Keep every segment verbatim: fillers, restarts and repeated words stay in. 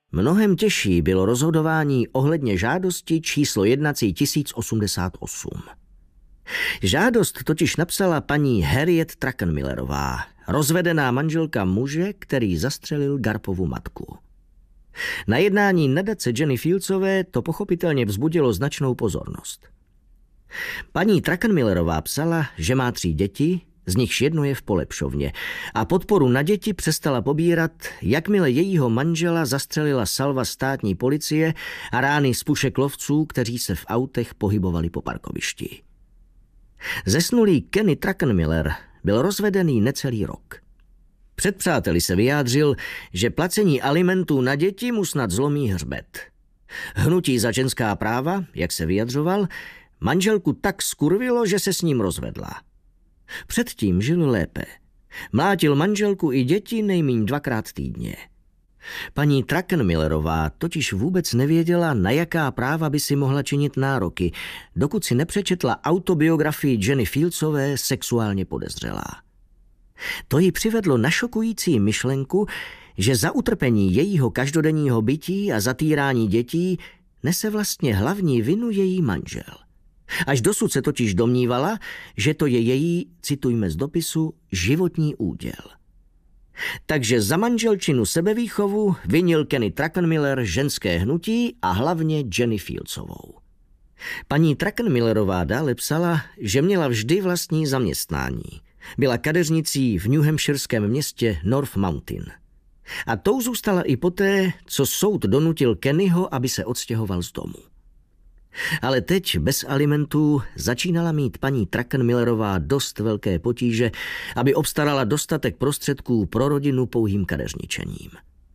Mnohem těžší bylo rozhodování ohledně žádosti číslo jednací tisíc osmdesát osm. Žádost totiž napsala paní Harriet Truckenmillerová, rozvedená manželka muže, který zastřelil Garpovu matku. Na jednání nadace Jenny Fieldsové to pochopitelně vzbudilo značnou pozornost. Paní Truckenmillerová psala, že má tři děti, z nichž jedno je v polepšovně, a podporu na děti přestala pobírat, jakmile jejího manžela zastřelila salva státní policie a rány z pušek lovců, kteří se v autech pohybovali po parkovišti. Zesnulý Kenny Truckenmiller byl rozvedený necelý rok. Před přáteli se vyjádřil, že placení alimentů na děti mu snad zlomí hřbet. Hnutí za ženská práva, jak se vyjadřoval, manželku tak skurvilo, že se s ním rozvedla. Předtím žil lépe. Mlátil manželku i děti nejmíň dvakrát týdně. Paní Truckenmillerová totiž vůbec nevěděla, na jaká práva by si mohla činit nároky, dokud si nepřečetla autobiografii Jenny Fieldsové Sexuálně podezřelá. To ji přivedlo na šokující myšlenku, že za utrpení jejího každodenního bytí a zatýrání dětí nese vlastně hlavní vinu její manžel. Až dosud se totiž domnívala, že to je její, citujme z dopisu, životní úděl. Takže za manželčinu sebevýchovu vinil Kenny Truckenmiller ženské hnutí a hlavně Jenny Fieldsovou. Paní Truckenmillerová dále psala, že měla vždy vlastní zaměstnání. Byla kadeřnicí v New Hampshireském městě North Mountain. A tou zůstala i poté, co soud donutil Kennyho, aby se odstěhoval z domu. Ale teď bez alimentů začínala mít paní Truckenmillerová dost velké potíže, aby obstarala dostatek prostředků pro rodinu pouhým kadeřničením.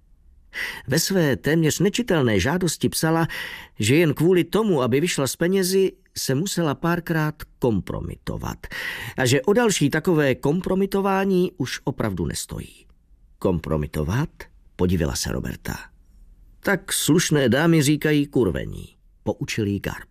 Ve své téměř nečitelné žádosti psala, že jen kvůli tomu, aby vyšla z penězi, se musela párkrát kompromitovat a že o další takové kompromitování už opravdu nestojí. Kompromitovat? Podivila se Roberta. Tak slušné dámy říkají kurvení, poučil jí Garp.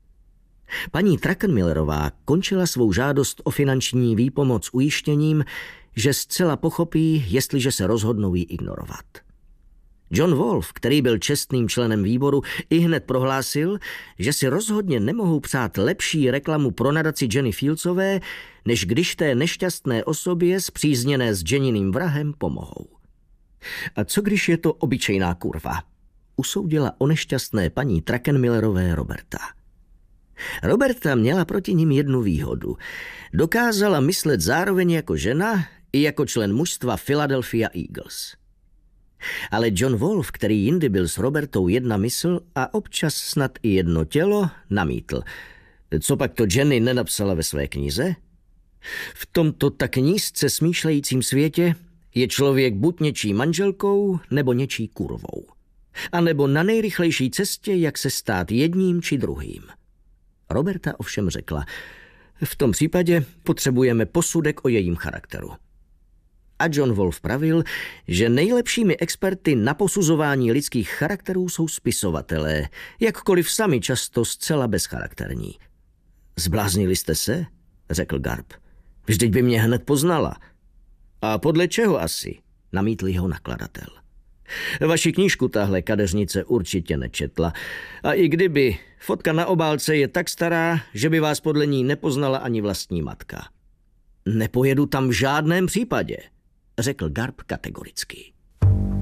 Paní Truckenmillerová končila svou žádost o finanční výpomoc ujištěním, že zcela pochopí, jestliže se rozhodnou ji ignorovat. John Wolf, který byl čestným členem výboru, ihned prohlásil, že si rozhodně nemohou přát lepší reklamu pro nadaci Jenny Fieldsové, než když té nešťastné osobě spřízněné s Jenniným vrahem pomohou. A co když je to obyčejná kurva? Usoudila o nešťastné paní Truckenmillerové Roberta. Roberta měla proti nim jednu výhodu. Dokázala myslet zároveň jako žena i jako člen mužstva Philadelphia Eagles. Ale John Wolf, který jindy byl s Robertou jedna mysl a občas snad i jedno tělo, namítl. Co pak to Jenny nenapsala ve své knize? V tomto tak nízce smýšlejícím světě je člověk buď něčí manželkou, nebo něčí kurvou. A nebo na nejrychlejší cestě, jak se stát jedním či druhým. Roberta ovšem řekla, v tom případě potřebujeme posudek o jejím charakteru. A John Wolf pravil, že nejlepšími experty na posuzování lidských charakterů jsou spisovatelé, jakkoliv sami často zcela bezcharakterní. Zbláznili jste se? Řekl Garp. Vždyť by mě hned poznala. A podle čeho asi? Namítl jeho nakladatel. Vaši knížku tahle kadeřnice určitě nečetla. A i kdyby, fotka na obálce je tak stará, že by vás podle ní nepoznala ani vlastní matka. Nepojedu tam v žádném případě, řekl Garp kategoricky.